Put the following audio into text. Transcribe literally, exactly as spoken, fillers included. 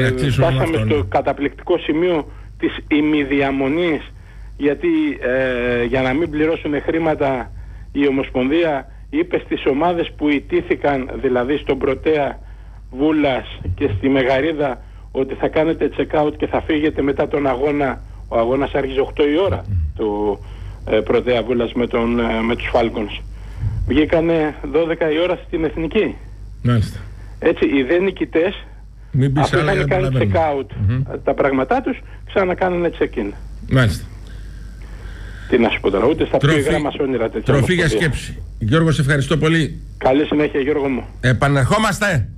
ε, φτάσαμε αυτό, στο ναι. καταπληκτικό σημείο της ημιδιαμονής, γιατί ε, για να μην πληρώσουν χρήματα η Ομοσπονδία είπε στις ομάδες που ιτήθηκαν, δηλαδή στον Πρωτέα, Βούλας και στη Μεγαρίδα, ότι θα κάνετε check-out και θα φύγετε μετά τον αγώνα. Ο αγώνας άρχιζε οκτώ η ώρα, το ε, Πρωτέα Βούλας με, τον, ε, με τους Falcons. Βγήκανε δώδεκα η ώρα στην Εθνική. Μάλιστα. Έτσι, οι δε νικητές, αφού είχαν κάνει check-out mm-hmm. τα πράγματά τους, ξανακάνανε check-in. Μάλιστα. Τι να σου πω τώρα, ούτε στα πιο υγρά μας όνειρα τέτοια. Τροφή για σκέψη. Γιώργο, σε ευχαριστώ πολύ. Καλή συνέχεια, Γιώργο μου. Επανερχόμαστε.